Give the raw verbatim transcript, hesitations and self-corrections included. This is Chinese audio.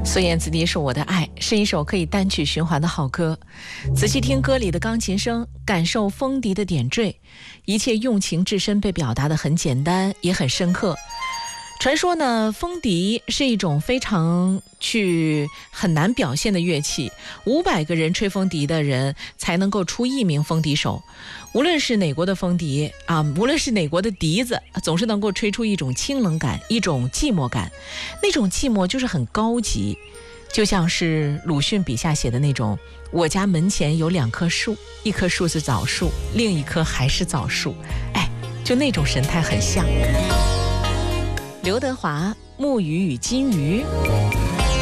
孙燕姿的是我的爱，是一首可以单曲循环的好歌。仔细听歌里的钢琴声，感受风笛的点缀，一切用情至深，被表达得很简单，也很深刻。传说呢，风笛是一种非常去很难表现的乐器，五百个人吹风笛的人才能够出一名风笛手。无论是哪国的风笛啊，无论是哪国的笛子，总是能够吹出一种清冷感，一种寂寞感。那种寂寞就是很高级，就像是鲁迅笔下写的那种：我家门前有两棵树，一棵树是枣树，另一棵还是枣树。哎，就那种神态很像。刘德华《木鱼与金鱼》。